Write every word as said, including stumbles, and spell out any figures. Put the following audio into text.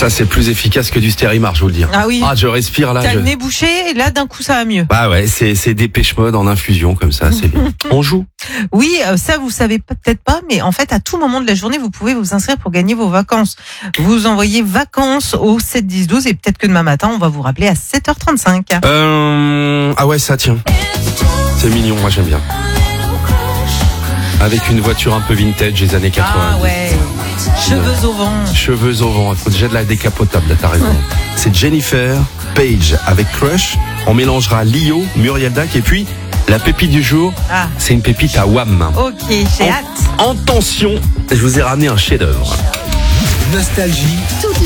Ça, c'est plus efficace que du Stérimar, je vous le dis. Ah oui. Ah, je respire là. T'as Je... le nez bouché et là d'un coup ça va mieux. Bah ouais, c'est, c'est Dépêche Mode en infusion comme ça, c'est bien. On joue. Oui, ça vous savez peut-être pas, mais en fait à tout moment de la journée vous pouvez vous inscrire pour gagner vos vacances. Vous envoyez vacances au sept dix douze et peut-être que demain matin on va vous rappeler à sept heures trente-cinq. Euh... Ah ouais, ça tiens. C'est mignon, moi j'aime bien. Avec une voiture un peu vintage des années quatre-vingts. Ah ouais. Cheveux au vent. Cheveux au vent, il faut déjà de la décapotable, là, t'as raison. C'est Jennifer Page avec Crush. On mélangera Lio, Muriel Dac et puis la pépite du jour, Ah. c'est une pépite à Wham. Ok, j'ai hâte. En tension, je vous ai ramené un chef-d'œuvre. Nostalgie,